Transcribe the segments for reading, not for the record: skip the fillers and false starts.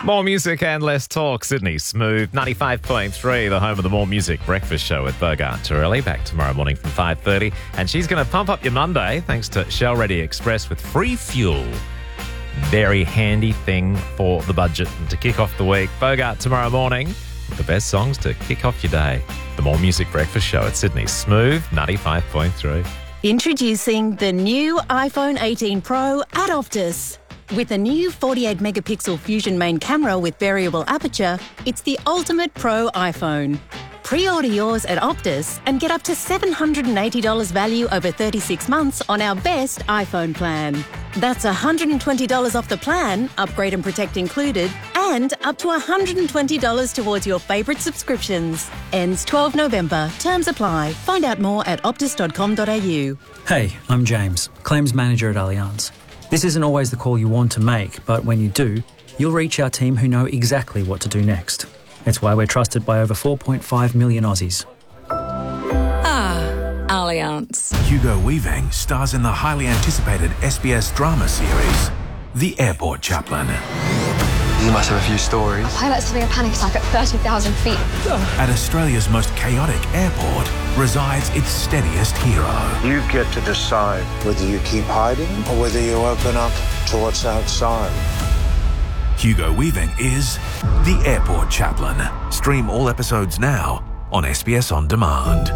More music and less talk. Sydney Smooth 95.3, the home of the More Music Breakfast Show with Bogart Torelli. Back tomorrow morning from 5:30. And she's going to pump up your Monday thanks to Shell Ready Express with free fuel. Very handy thing for the budget and to kick off the week. Bogart tomorrow morning with the best songs to kick off your day. The More Music Breakfast Show at Sydney Smooth 95.3. Introducing the new iPhone 18 Pro at Optus. With a new 48-megapixel Fusion main camera with variable aperture, it's the ultimate Pro iPhone. Pre-order yours at Optus and get up to $780 value over 36 months on our best iPhone plan. That's $120 off the plan, upgrade and protect included, and up to $120 towards your favourite subscriptions. Ends 12 November. Terms apply. Find out more at optus.com.au. Hey, I'm James, Claims Manager at Allianz. This isn't always the call you want to make, but when you do, you'll reach our team who know exactly what to do next. It's why we're trusted by over 4.5 million Aussies. Allianz. Hugo Weaving stars in the highly anticipated SBS drama series, The Airport Chaplain. You must have a few stories. A pilot's having a panic attack at 30,000 feet. At Australia's most chaotic airport resides its steadiest hero. You get to decide whether you keep hiding or whether you open up to what's outside. Hugo Weaving is The Airport Chaplain. Stream all episodes now on SBS On Demand.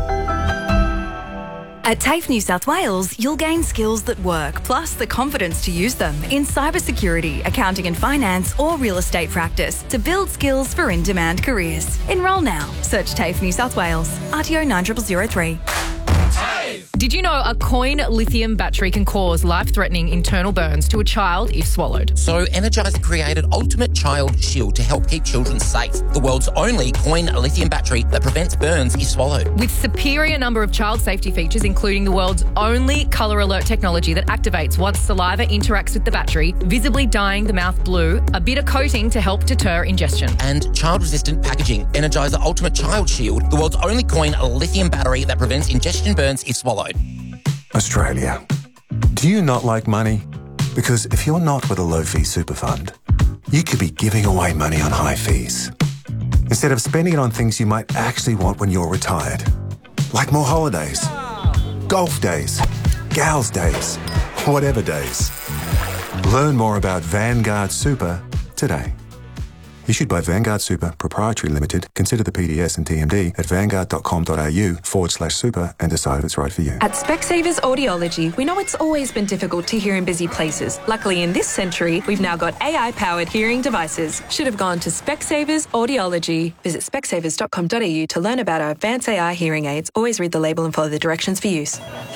At TAFE New South Wales, you'll gain skills that work, plus the confidence to use them in cybersecurity, accounting and finance, or real estate practice to build skills for in-demand careers. Enrol now. Search TAFE New South Wales. RTO 9003. Did you know a coin lithium battery can cause life-threatening internal burns to a child if swallowed? So Energizer created Ultimate Child Shield to help keep children safe. The world's only coin lithium battery that prevents burns if swallowed. With superior number of child safety features, including the world's only colour alert technology that activates once saliva interacts with the battery, visibly dyeing the mouth blue, a bitter coating to help deter ingestion. And child-resistant packaging. Energizer Ultimate Child Shield, the world's only coin lithium battery that prevents ingestion burns if swallowed. Australia. Do you not like money? Because if you're not with a low-fee super fund, you could be giving away money on high fees instead of spending it on things you might actually want when you're retired, like more holidays, golf days, gals days, whatever days. Learn more about Vanguard Super today. Issued by Vanguard Super Proprietary Limited. Consider the PDS and TMD at vanguard.com.au/super and decide if it's right for you. At Specsavers Audiology, we know it's always been difficult to hear in busy places. Luckily, in this century, we've now got AI-powered hearing devices. Should have gone to Specsavers Audiology. Visit specsavers.com.au to learn about our advanced AI hearing aids. Always read the label and follow the directions for use.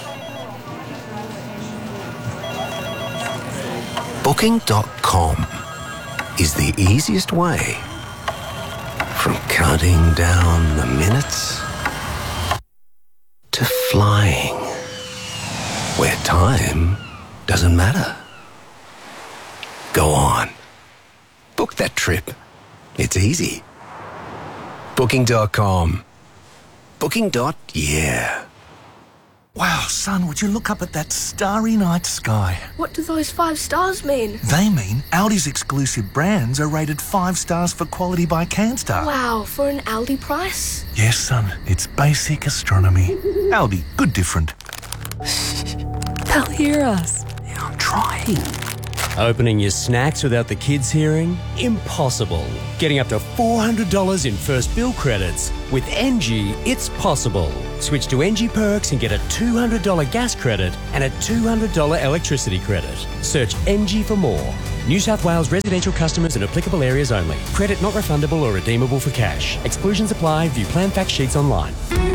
Booking.com is the easiest way from counting down the minutes to flying, where time doesn't matter. Go on. Book that trip. It's easy. Booking.com. Booking.yeah. Wow, son, would you look up at that starry night sky? What do those 5 stars mean? They mean Audi's exclusive brands are rated 5 stars for quality by CanStar. Wow, for an Aldi price? Yes, son, it's basic astronomy. Aldi, good different. They'll hear us. Yeah, I'm trying. Opening your snacks without the kids hearing? Impossible. Getting up to $400 in first bill credits. With NG, it's possible. Switch to NG Perks and get a $200 gas credit and a $200 electricity credit. Search NG for more. New South Wales residential customers in applicable areas only. Credit not refundable or redeemable for cash. Exclusions apply. View plan fact sheets online.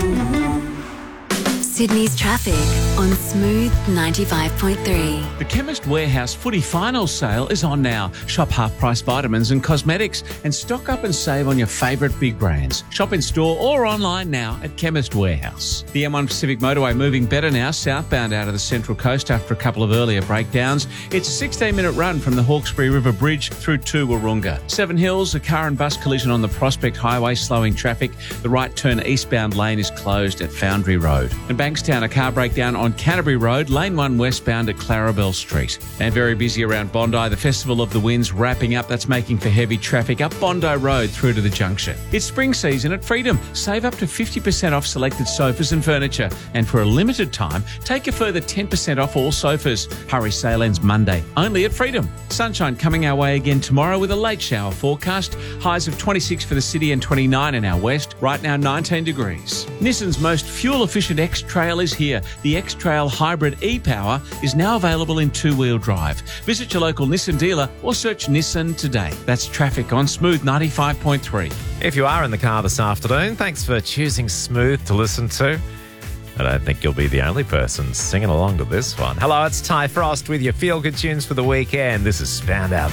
Sydney's traffic on Smooth 95.3. The Chemist Warehouse Footy Finals sale is on now. Shop half-price vitamins and cosmetics and stock up and save on your favourite big brands. Shop in store or online now at Chemist Warehouse. The M1 Pacific Motorway moving better now, southbound out of the Central Coast after a couple of earlier breakdowns. It's a 16-minute run from the Hawkesbury River Bridge through to Wahroonga. Seven Hills, a car and bus collision on the Prospect Highway slowing traffic. The right turn eastbound lane is closed at Foundry Road. And Bankstown, a car breakdown on Canterbury Road, lane 1 westbound at Clarabelle Street. And very busy around Bondi. The Festival of the Winds wrapping up. That's making for heavy traffic up Bondi Road through to the junction. It's spring season at Freedom. Save up to 50% off selected sofas and furniture. And for a limited time, take a further 10% off all sofas. Hurry, sale ends Monday, only at Freedom. Sunshine coming our way again tomorrow with a late shower forecast. Highs of 26 for the city and 29 in our west. Right now, 19 degrees. Nissan's most fuel-efficient X-Trail is here. The X-Trail Hybrid e-Power is now available in two-wheel drive. Visit your local Nissan dealer or search Nissan today. That's traffic on Smooth 95.3. If you are in the car this afternoon, thanks for choosing Smooth to listen to. I don't think you'll be the only person singing along to this one. Hello, it's Ty Frost with your feel-good tunes for the weekend. This is Spandau